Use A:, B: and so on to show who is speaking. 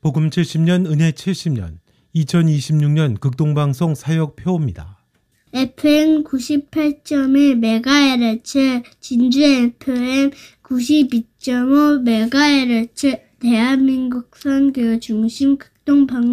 A: 복음 70년 은혜 70년 2026년 극동방송 사역표입니다.
B: FM 98.1MHz, 진주 FM 92.5MHz, 대한민국 선교 중심 극동방송